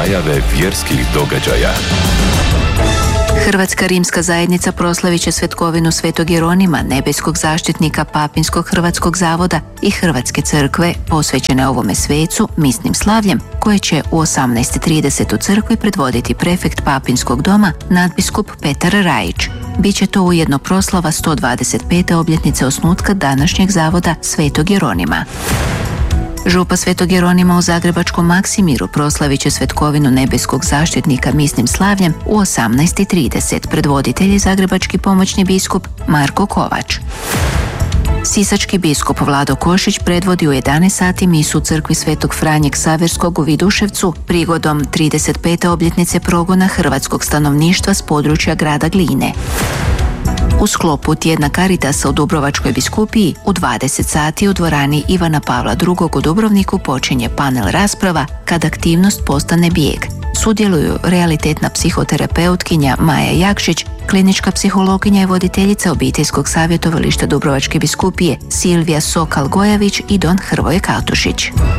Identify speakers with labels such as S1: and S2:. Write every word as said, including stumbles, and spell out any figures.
S1: najave vjerskih događaja.
S2: Hrvatska rimska zajednica proslavit će svetkovinu Svetog Jeronima, nebeskog zaštitnika Papinskog hrvatskog zavoda i Hrvatske crkve posvećene ovome svecu misnim slavljem, koje će u osamnaest i trideset u crkvi predvoditi prefekt Papinskog doma nadbiskup Petar Rajić. Biće to ujedno proslava sto dvadeset pete obljetnice osnutka današnjeg zavoda Svetog Jeronima. Župa Svetog Jeronima u zagrebačkom Maksimiru proslavit će svetkovinu nebeskog zaštitnika misnim slavljem u osamnaest i trideset. Predvoditelj je zagrebački pomoćni biskup Marko Kovač. Sisački biskup Vlado Košić predvodi u jedanaest sati misu u crkvi Svetog Franje Ksaverskog u Viduševcu prigodom trideset pete obljetnice progona hrvatskog stanovništva s područja grada Gline. U sklopu tjedna Caritasa u Dubrovačkoj biskupiji u dvadeset sati u dvorani Ivana Pavla drugog u Dubrovniku počinje panel rasprava Kad aktivnost postane bijeg. Sudjeluju realitetna psihoterapeutkinja Maja Jakšić, klinička psihologinja i voditeljica obiteljskog savjetovališta Dubrovačke biskupije Silvija Sokal-Gojavić i don Hrvoje Kaltušić.